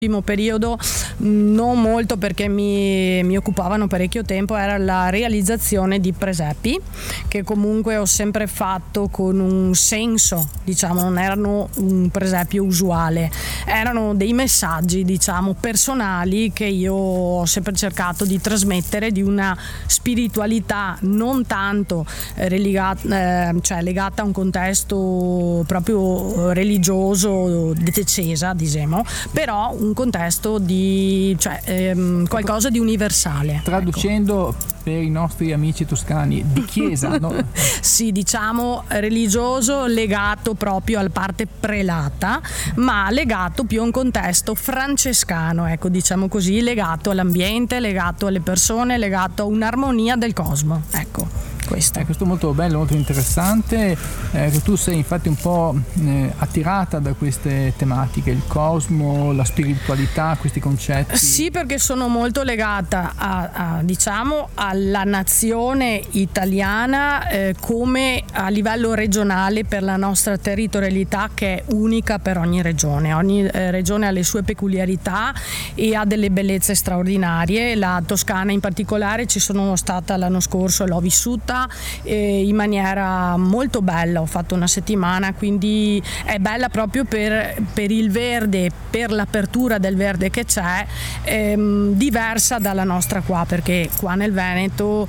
Primo periodo non molto, perché mi occupavano parecchio tempo, era la realizzazione di presepi, che comunque ho sempre fatto con un senso, diciamo, non erano un presepio usuale, erano dei messaggi, diciamo, personali, che io ho sempre cercato di trasmettere, di una spiritualità non tanto legata a un contesto proprio religioso decesa, diciamo, però un contesto di qualcosa di universale. Traducendo, ecco, per i nostri amici toscani, di chiesa, no? Sì, diciamo religioso, legato proprio alla parte prelata, ma legato più a un contesto francescano, ecco, diciamo così, legato all'ambiente, legato alle persone, legato a un'armonia del cosmo, ecco. Questo è molto bello, molto interessante. Tu sei infatti un po' attirata da queste tematiche, il cosmo, la spiritualità, questi concetti. Sì, perché sono molto legata diciamo alla nazione italiana, come a livello regionale, per la nostra territorialità, che è unica per ogni regione. Ogni regione ha le sue peculiarità e ha delle bellezze straordinarie. La Toscana in particolare, ci sono stata l'anno scorso e l'ho vissuta in maniera molto bella, ho fatto una settimana, quindi è bella proprio per il verde, per l'apertura del verde che c'è, diversa dalla nostra qua, perché qua nel Veneto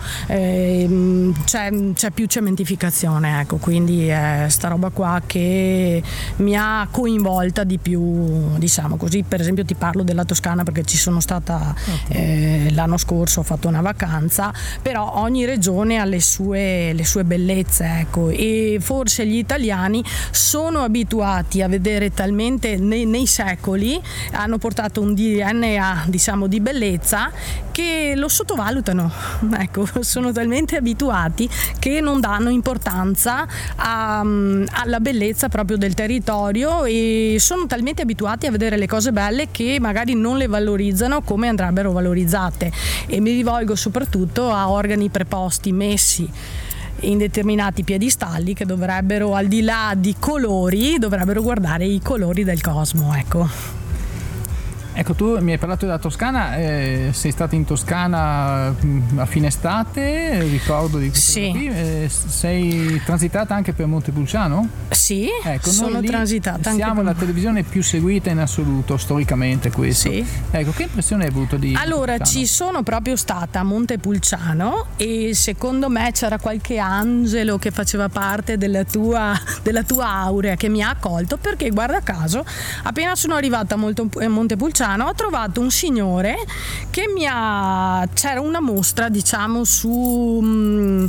c'è più cementificazione, ecco, quindi è sta roba qua che mi ha coinvolta di più, diciamo così. Per esempio ti parlo della Toscana perché ci sono stata l'anno scorso, ho fatto una vacanza, però ogni regione ha le sue bellezze, ecco, e forse gli italiani sono abituati a vedere talmente nei secoli, hanno portato un DNA, diciamo, di bellezza, che lo sottovalutano, ecco, sono talmente abituati che non danno importanza alla bellezza proprio del territorio, e sono talmente abituati a vedere le cose belle che magari non le valorizzano come andrebbero valorizzate. E mi rivolgo soprattutto a organi preposti messi in determinati piedistalli, che dovrebbero, al di là di colori, dovrebbero guardare i colori del cosmo, ecco. Ecco, tu mi hai parlato della Toscana, sei stata in Toscana a fine estate, ricordo di questo. Sì. Qui, sei transitata anche per Montepulciano? Sì, ecco, sono transitata anche. Siamo la televisione più seguita in assoluto, storicamente, questo. Sì. Ecco, che impressione hai avuto di Allora, Montepulciano? ci sono proprio stata a Montepulciano, e secondo me c'era qualche angelo che faceva parte della tua aurea, che mi ha accolto, perché guarda caso, appena sono arrivata a Montepulciano, ho trovato un signore che c'era una mostra, diciamo, su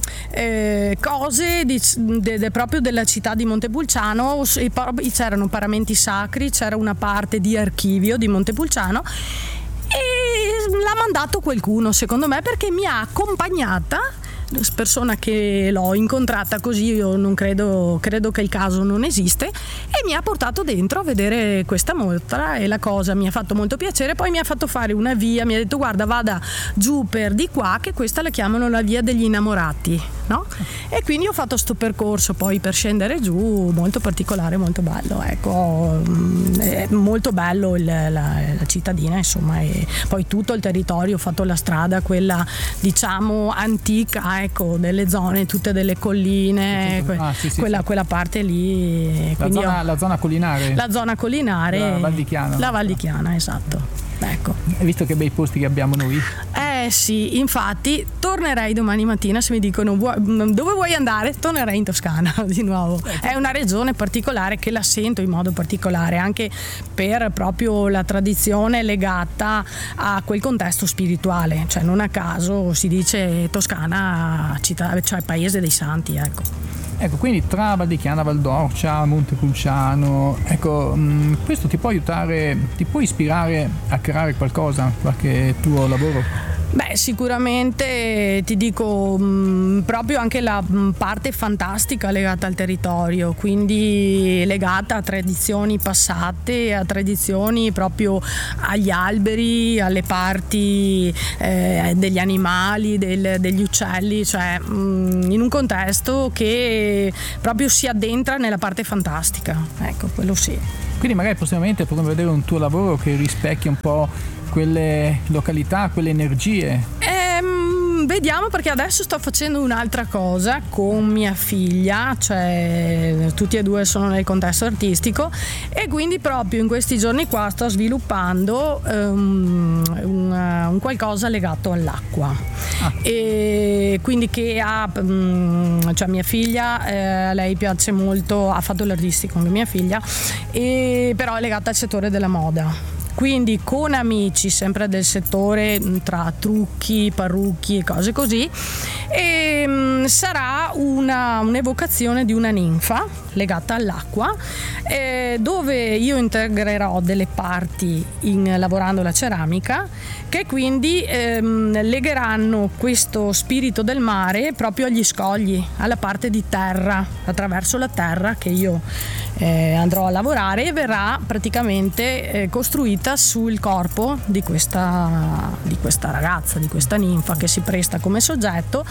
cose proprio della città di Montepulciano, e c'erano paramenti sacri, c'era una parte di archivio di Montepulciano, e l'ha mandato qualcuno, secondo me, perché mi ha accompagnata, persona che l'ho incontrata così, io non credo che il caso non esiste, e mi ha portato dentro a vedere questa mostra, e la cosa mi ha fatto molto piacere. Poi mi ha fatto fare una via, mi ha detto: guarda, vada giù per di qua, che questa la chiamano la via degli innamorati, no? E quindi ho fatto sto percorso poi per scendere giù, molto particolare, molto bello, ecco, è molto bello la cittadina, insomma, e poi tutto il territorio, ho fatto la strada, quella, diciamo, antica, ecco, delle zone tutte delle colline, quella parte lì, la zona collinare, la Val di Chiana. La Val di Chiana, esatto, ecco. Hai visto che bei posti che abbiamo noi? Sì, infatti tornerei domani mattina, se mi dicono dove vuoi andare, tornerei in Toscana di nuovo. È una regione particolare che la sento in modo particolare, anche per proprio la tradizione legata a quel contesto spirituale, cioè non a caso si dice Toscana, città, cioè paese dei santi, ecco. Ecco, quindi tra Val di Chiana, Val d'Orcia, Montepulciano, ecco, questo ti può aiutare, ti può ispirare a creare qualcosa, qualche tuo lavoro? Beh, sicuramente ti dico proprio anche la parte fantastica legata al territorio, quindi legata a tradizioni passate, a tradizioni proprio agli alberi, alle parti degli animali, degli uccelli, cioè in un contesto che proprio si addentra nella parte fantastica, ecco, quello sì. Quindi magari prossimamente potremo vedere un tuo lavoro che rispecchia un po' quelle località, quelle energie. Vediamo, perché adesso sto facendo un'altra cosa con mia figlia, cioè tutti e due sono nel contesto artistico, e quindi proprio in questi giorni qua sto sviluppando un qualcosa legato all'acqua. E quindi che cioè mia figlia, lei piace molto, ha fatto l'artistico anche mia figlia, e però è legata al settore della moda. Quindi con amici sempre del settore, tra trucchi, parrucchi e cose così, e sarà un'evocazione di una ninfa legata all'acqua, dove io integrerò delle parti lavorando la ceramica, che quindi legheranno questo spirito del mare proprio agli scogli, alla parte di terra, attraverso la terra che io andrò a lavorare, e verrà praticamente costruita sul corpo di questa ragazza, di questa ninfa che si presta come soggetto,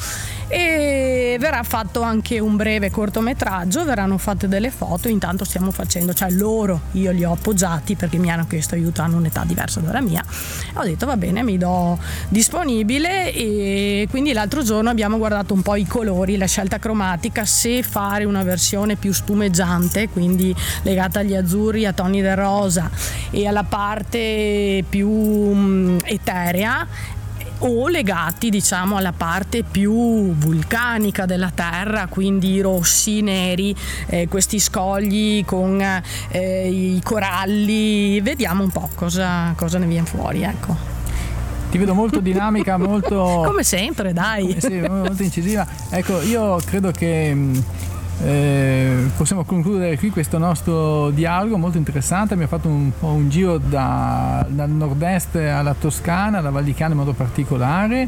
e verrà fatto anche un breve cortometraggio, verranno fatte delle foto. Intanto stiamo facendo, cioè io li ho appoggiati perché mi hanno chiesto aiuto, hanno un'età diversa dalla mia, ho detto va bene, mi do disponibile, e quindi l'altro giorno abbiamo guardato un po' i colori, la scelta cromatica, se fare una versione più spumeggiante, quindi legata agli azzurri, a toni del rosa e alla parte più eterea, o legati diciamo alla parte più vulcanica della terra, quindi rossi, neri, questi scogli con i coralli. Vediamo un po' cosa ne viene fuori, ecco. Ti vedo molto dinamica, molto come sempre, dai. Sì, molto incisiva. Ecco, io credo che possiamo concludere qui questo nostro dialogo molto interessante. Abbiamo fatto un po' un giro dal nord-est alla Toscana, alla Val di Chiana in modo particolare,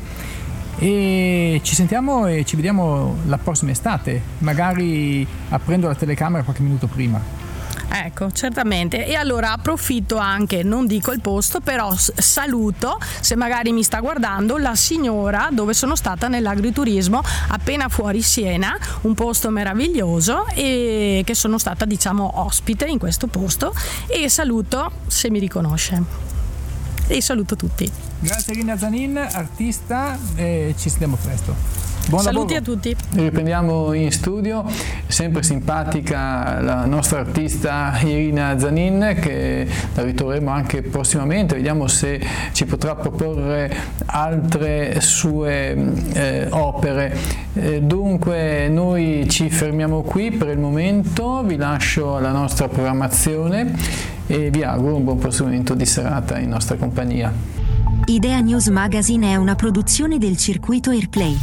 e ci sentiamo e ci vediamo la prossima estate, magari aprendo la telecamera qualche minuto prima. Ecco, certamente. E allora approfitto anche, non dico il posto, però saluto, se magari mi sta guardando, la signora dove sono stata nell'agriturismo appena fuori Siena, un posto meraviglioso, e che sono stata diciamo ospite in questo posto, e saluto se mi riconosce. E saluto tutti. Grazie Irina Zanin, artista, e ci sentiamo presto. Buon Saluti lavoro. a tutti. Riprendiamo in studio, sempre simpatica la nostra artista Irina Zanin, che la ritroveremo anche prossimamente, vediamo se ci potrà proporre altre sue opere. Dunque noi ci fermiamo qui per il momento, vi lascio alla nostra programmazione e vi auguro un buon proseguimento di serata in nostra compagnia. Idea News Magazine è una produzione del circuito Airplay.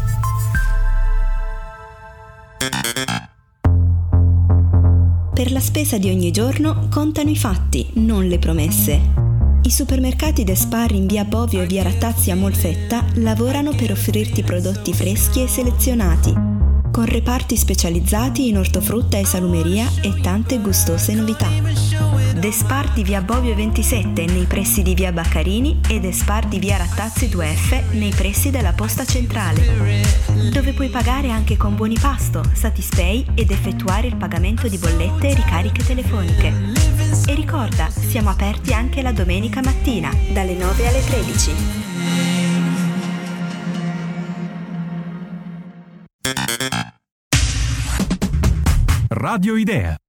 Per la spesa di ogni giorno contano i fatti, non le promesse. I supermercati Despar in via Bovio e via Rattazzi a Molfetta lavorano per offrirti prodotti freschi e selezionati, con reparti specializzati in ortofrutta e salumeria e tante gustose novità. Despar di via Bovio 27 nei pressi di via Baccarini e Despar di via Rattazzi 2F nei pressi della posta centrale, dove puoi pagare anche con buoni pasto, Satispay ed effettuare il pagamento di bollette e ricariche telefoniche. E ricorda, siamo aperti anche la domenica mattina, dalle 9 alle 13. Radio Idea.